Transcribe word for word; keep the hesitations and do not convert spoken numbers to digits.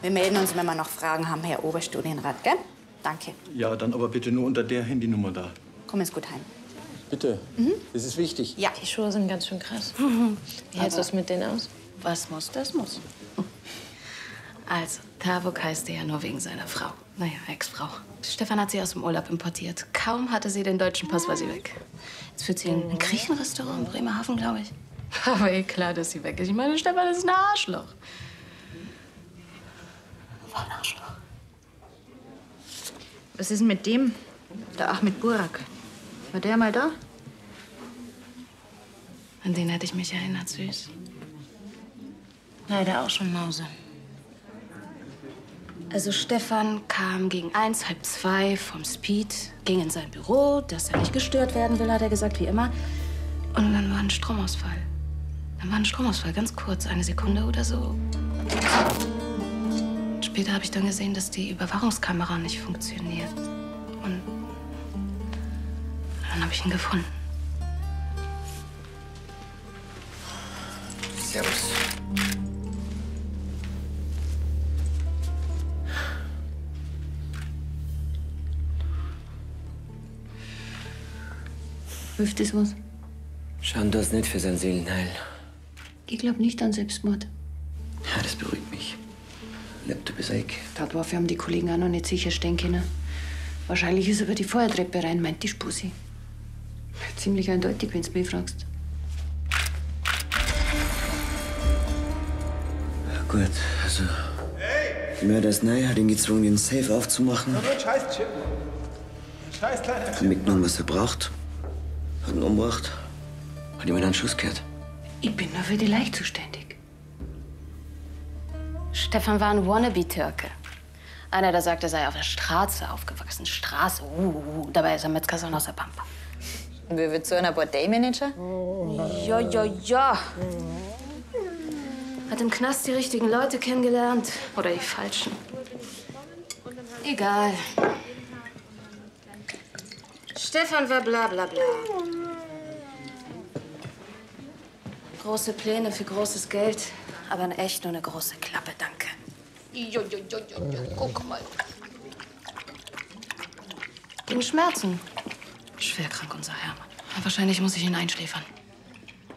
Wir melden uns, wenn wir noch Fragen haben, Herr Oberstudienrat, gell? Danke. Ja, dann aber bitte nur unter der Handynummer da. Komm jetzt gut heim. Bitte. Mhm. Das ist wichtig. Ja. Die Schuhe sind ganz schön krass. Wie hältst du es mit denen aus? Was muss, das muss. Also, Tavuk heißt er ja nur wegen seiner Frau. Naja, Ex-Frau. Stefan hat sie aus dem Urlaub importiert. Kaum hatte sie den deutschen Pass, war sie weg. Jetzt führt sie in ein Griechenrestaurant in Bremerhaven, glaube ich. Aber eh klar, dass sie weg ist. Ich meine, Stefan ist ein Arschloch. War ein Arschloch. Was ist denn mit dem? Der Ahmed Burak. War der mal da? An den hätte ich mich erinnert, süß. Leider auch schon Mause. Also Stefan kam gegen eins, halb zwei vom Speed, ging in sein Büro, dass er nicht gestört werden will, hat er gesagt, wie immer. Und dann war ein Stromausfall. Dann war ein Stromausfall, ganz kurz, eine Sekunde oder so. Später habe ich dann gesehen, dass die Überwachungskamera nicht funktioniert. Und dann habe ich ihn gefunden. Servus. Hilft das was? Schauen du hast nicht für sein Seelenheil. Ich glaub nicht an Selbstmord. Ja, das beruhigt mich. Lebt du bis Eck. Dafür haben die Kollegen auch noch nicht sicherstellen können. Wahrscheinlich ist er über die Feuertreppe rein, meint die Spusi. Ziemlich eindeutig, wenn du mich fragst. Ja, gut, also. Der Mörder ist neu, hat ihn gezwungen, den Safe aufzumachen. Scheiß Chip. Scheiß kleiner Hat mitgenommen, was er braucht. Hat ihn umgebracht. Hat ihm einen Schuss gehört. Ich bin nur für die Leiche zuständig. Stefan war ein Wannabe-Türke. Einer, der sagt, er sei auf der Straße aufgewachsen. Straße, uh, uh. Dabei ist er Metzgersohn aus der Pampa. Wie wird so einer Bordellmanager? Ja, ja, ja. Hat im Knast die richtigen Leute kennengelernt. Oder die falschen. Egal. Stefan war bla bla bla. Große Pläne für großes Geld, aber in echt nur eine große Klappe, danke. Jo, jo, jo, jo, jo. Guck mal. Gegen Schmerzen. Schwer krank, unser Hermann. Wahrscheinlich muss ich ihn einschläfern.